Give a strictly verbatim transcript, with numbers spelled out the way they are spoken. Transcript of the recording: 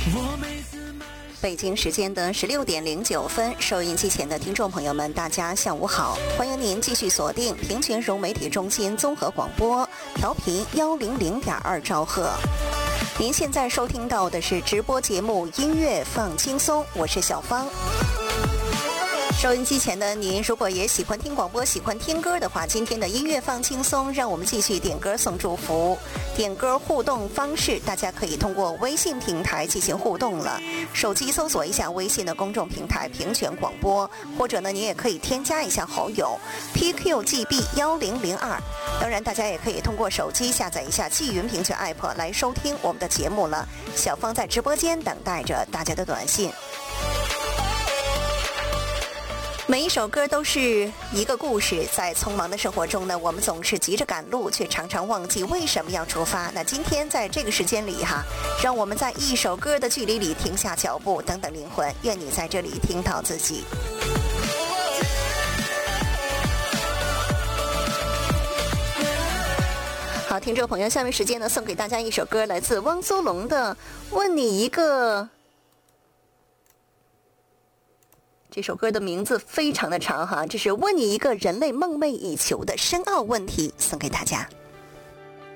北京时间的十六点零九分，收音机前的听众朋友们，大家下午好！欢迎您继续锁定平泉融媒体中心综合广播，调频幺零零点二兆赫。您现在收听到的是直播节目《音乐放轻松》，我是小芳。收音机前的您，如果也喜欢听广播、喜欢听歌的话，今天的音乐放轻松，让我们继续点歌送祝福。点歌互动方式，大家可以通过微信平台进行互动了。手机搜索一下微信的公众平台“平泉广播”，或者呢，你也可以添加一下好友 P Q G B 一零零二。当然，大家也可以通过手机下载一下纪云平泉 App 来收听我们的节目了。小芳在直播间等待着大家的短信。每一首歌都是一个故事，在匆忙的生活中呢，我们总是急着赶路，却常常忘记为什么要出发。那今天在这个时间里哈，让我们在一首歌的距离里停下脚步，等等灵魂，愿你在这里听到自己。好，听众朋友，下面时间呢，送给大家一首歌，来自汪苏泷的《问你一个》。这首歌的名字非常的长哈，这是问你一个人类梦寐以求的深奥问题，送给大家。